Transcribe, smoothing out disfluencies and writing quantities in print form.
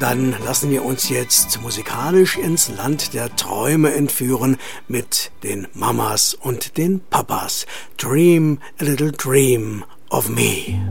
Dann lassen wir uns jetzt musikalisch ins Land der Träume entführen mit den Mamas und den Papas. Dream a little dream of me.